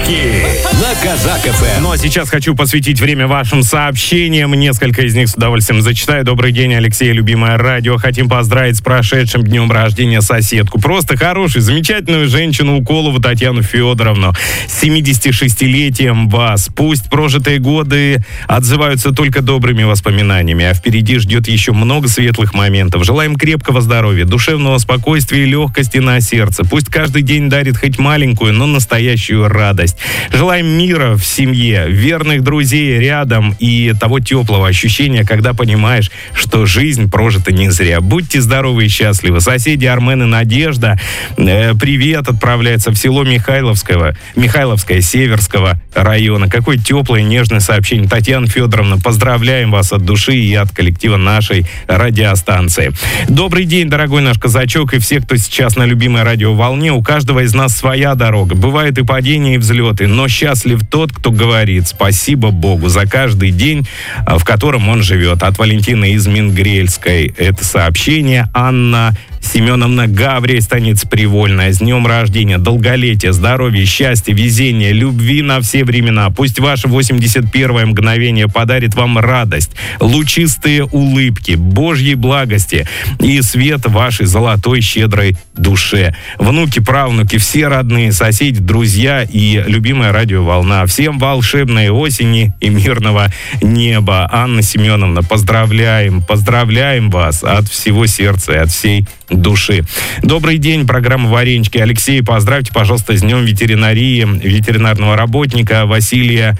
Подарки на Казак ФМ. Ну а сейчас хочу посвятить время вашим сообщениям. Несколько из них с удовольствием зачитаю. Добрый день, Алексей, любимое радио. Хотим поздравить с прошедшим днем рождения соседку. Просто хорошую, замечательную женщину Уколову Татьяну Федоровну. С 76-летием вас. Пусть прожитые годы отзываются только добрыми воспоминаниями, а впереди ждет еще много светлых моментов. Желаем крепкого здоровья, душевного спокойствия и легкости на сердце. Пусть каждый день дарит хоть маленькую, но настоящую радость. Желаем мира в семье, верных друзей рядом и того теплого ощущения, когда понимаешь, что жизнь прожита не зря. Будьте здоровы и счастливы. Соседи Армен и Надежда, привет, отправляется в село Михайловское, Северского района. Какое теплое, нежное сообщение. Татьяна Федоровна, поздравляем вас от души и от коллектива нашей радиостанции. Добрый день, дорогой наш казачок и все, кто сейчас на любимой радиоволне. У каждого из нас своя дорога. Бывают и падения, и взлеты, но счастлив тот, кто говорит спасибо Богу за каждый день, в котором он живет. От Валентины из Мингрельской это сообщение. Анна Семеновна Гаврия, станица Привольная. С днем рождения, долголетия, здоровья, счастья, везения, любви на все времена. Пусть ваше 81-е мгновение подарит вам радость, лучистые улыбки, Божьей благости и свет вашей золотой щедрой душе. Внуки, правнуки, все родные, соседи, друзья и любимая радиоволна. Всем волшебной осени и мирного неба. Анна Семеновна, поздравляем вас от всего сердца и от всей души. Добрый день, программа «Варенички». Алексей, поздравьте, пожалуйста, с днем ветеринарии ветеринарного работника Василия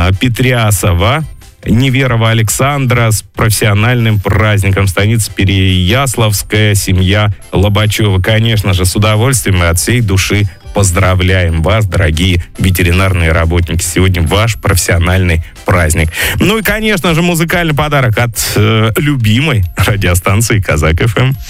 Петрясова, Неверова Александра с профессиональным праздником. Станица Переяславская, семья Лобачева. Конечно же, с удовольствием и от всей души поздравляем вас, дорогие ветеринарные работники. Сегодня ваш профессиональный праздник. Ну и, конечно же, музыкальный подарок от любимой радиостанции Казак ФМ.